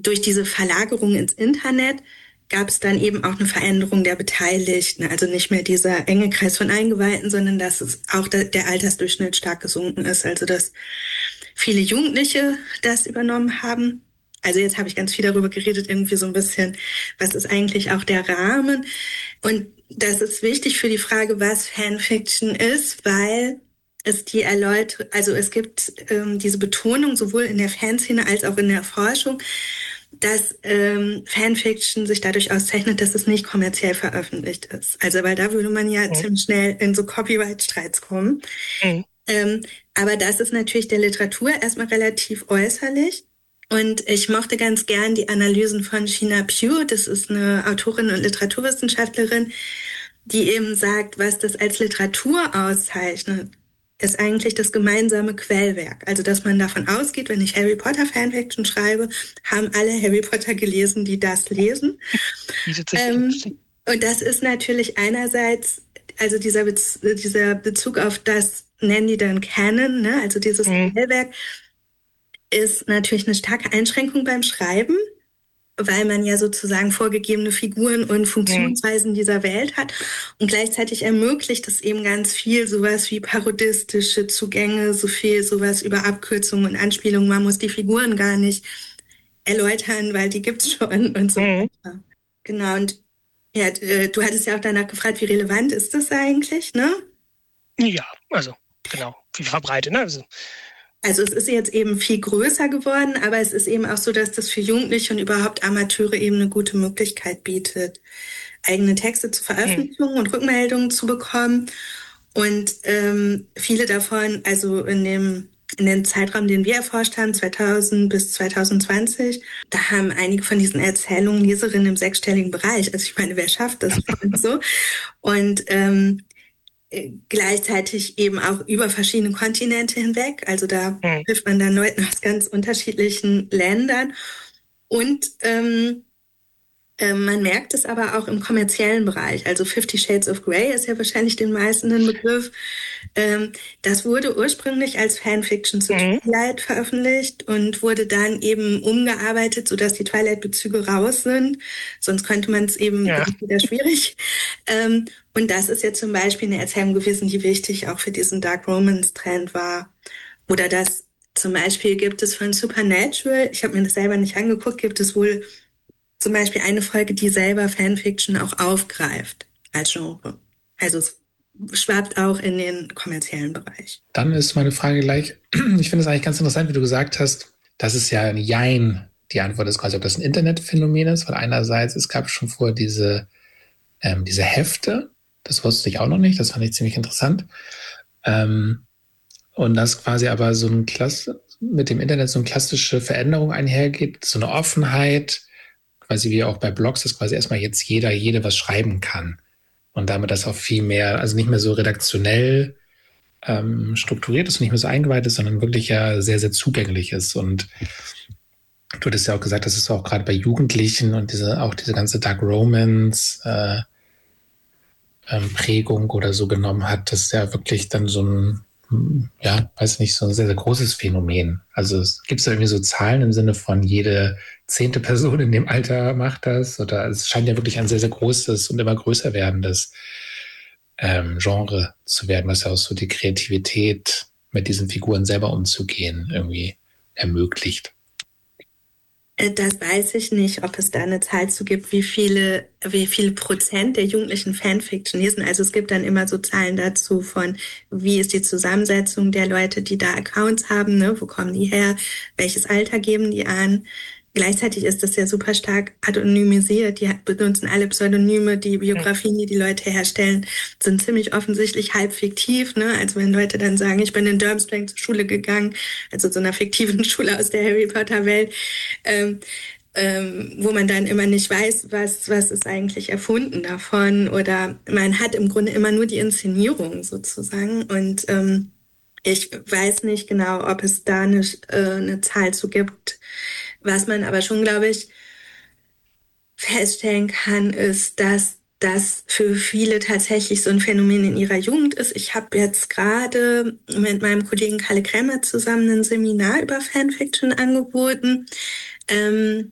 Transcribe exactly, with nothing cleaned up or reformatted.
durch diese Verlagerung ins Internet gab es dann eben auch eine Veränderung der Beteiligten. Also nicht mehr dieser enge Kreis von Eingeweihten, sondern dass es auch der Altersdurchschnitt stark gesunken ist. Also dass viele Jugendliche das übernommen haben. Also jetzt habe ich ganz viel darüber geredet, irgendwie so ein bisschen, was ist eigentlich auch der Rahmen? Und das ist wichtig für die Frage, was Fanfiction ist, weil es die erläutert, also es gibt ähm, diese Betonung sowohl in der Fanszene als auch in der Forschung, dass ähm, Fanfiction sich dadurch auszeichnet, dass es nicht kommerziell veröffentlicht ist. Also weil da würde man ja Mhm. ziemlich schnell in so Copyright-Streits kommen. Mhm. Ähm, aber das ist natürlich der Literatur erstmal relativ äußerlich. Und ich mochte ganz gern die Analysen von China Pugh. Das ist eine Autorin und Literaturwissenschaftlerin, die eben sagt, was das als Literatur auszeichnet, ist eigentlich das gemeinsame Quellwerk. Also, dass man davon ausgeht, wenn ich Harry Potter Fanfiction schreibe, haben alle Harry Potter gelesen, die das lesen. Bietet sich an. Ähm, und das ist natürlich einerseits, also dieser, Bez dieser Bezug auf das, nennen die dann Canon, ne? Also dieses Mhm. Quellwerk, ist natürlich eine starke Einschränkung beim Schreiben, weil man ja sozusagen vorgegebene Figuren und Mhm. Funktionsweisen dieser Welt hat. Und gleichzeitig ermöglicht es eben ganz viel sowas wie parodistische Zugänge, so viel sowas über Abkürzungen und Anspielungen. Man muss die Figuren gar nicht erläutern, weil die gibt's schon und so Mhm. weiter. Genau, und ja, du hattest ja auch danach gefragt, wie relevant ist das eigentlich, ne? Ja, also genau, wie verbreitet, ne? Also, Also es ist jetzt eben viel größer geworden, aber es ist eben auch so, dass das für Jugendliche und überhaupt Amateure eben eine gute Möglichkeit bietet, eigene Texte zu mhm. veröffentlichen und Rückmeldungen zu bekommen. Und ähm, viele davon, also in dem in dem Zeitraum, den wir erforscht haben, zweitausend bis zwanzig zwanzig, da haben einige von diesen Erzählungen Leserinnen im sechsstelligen Bereich. Also ich meine, wer schafft das schon so? Und ähm, gleichzeitig eben auch über verschiedene Kontinente hinweg. Also da Mhm. trifft man dann Leuten aus ganz unterschiedlichen Ländern. Und ähm, äh, man merkt es aber auch im kommerziellen Bereich. Also Fifty Shades of Grey ist ja wahrscheinlich den meisten ein Begriff. Ähm, das wurde ursprünglich als Fanfiction zu Mhm. Twilight veröffentlicht und wurde dann eben umgearbeitet, sodass die Twilight-Bezüge raus sind. Sonst könnte man es eben, Ja. ist es wieder schwierig. Ähm, und das ist jetzt zum Beispiel eine Erzählung gewesen, die wichtig auch für diesen Dark Romance-Trend war. Oder das zum Beispiel gibt es von Supernatural, ich habe mir das selber nicht angeguckt, gibt es wohl zum Beispiel eine Folge, die selber Fanfiction auch aufgreift als Genre. Also es schwappt auch in den kommerziellen Bereich. Dann ist meine Frage gleich, ich finde es eigentlich ganz interessant, wie du gesagt hast, dass es ja ein Jein die Antwort ist quasi, ob das ein Internetphänomen ist, weil einerseits, es gab schon vorher diese, ähm, diese Hefte, das wusste ich auch noch nicht, das fand ich ziemlich interessant. Ähm, und dass quasi aber so ein Klasse, mit dem Internet so eine klassische Veränderung einhergeht, so eine Offenheit, quasi wie auch bei Blogs, dass quasi erstmal jetzt jeder, jede was schreiben kann. Und damit das auch viel mehr, also nicht mehr so redaktionell ähm, strukturiert ist und nicht mehr so eingeweiht ist, sondern wirklich ja sehr, sehr zugänglich ist. Und du hattest ja auch gesagt, dass es auch gerade bei Jugendlichen und diese, auch diese ganze Dark Romance äh, ähm, Prägung oder so genommen hat, das ist ja wirklich dann so ein, ja, weiß nicht, so ein sehr, sehr großes Phänomen. Also es gibt da irgendwie so Zahlen im Sinne von jede zehnte Person in dem Alter macht das, oder es scheint ja wirklich ein sehr, sehr großes und immer größer werdendes ähm, Genre zu werden, was ja auch so die Kreativität mit diesen Figuren selber umzugehen irgendwie ermöglicht. Äh, Das weiß ich nicht, ob es da eine Zahl zu gibt, wie viele, wie viel Prozent der Jugendlichen Fanfiction lesen. Also es gibt dann immer so Zahlen dazu von, wie ist die Zusammensetzung der Leute, die da Accounts haben, ne? Wo kommen die her? Welches Alter geben die an? Gleichzeitig ist das ja super stark anonymisiert. Die benutzen alle Pseudonyme. Die Mhm. Biografien, die die Leute herstellen, sind ziemlich offensichtlich halb fiktiv. Ne? Also wenn Leute dann sagen, ich bin in Durmstrang zur Schule gegangen, also so einer fiktiven Schule aus der Harry Potter Welt, ähm, ähm, wo man dann immer nicht weiß, was, was ist eigentlich erfunden davon. Oder man hat im Grunde immer nur die Inszenierung sozusagen. Und ähm, ich weiß nicht genau, ob es da eine, äh, eine Zahl zu gibt. Was man aber schon, glaube ich, feststellen kann, ist, dass das für viele tatsächlich so ein Phänomen in ihrer Jugend ist. Ich habe jetzt gerade mit meinem Kollegen Kalle Kremmer zusammen ein Seminar über Fanfiction angeboten. Ähm,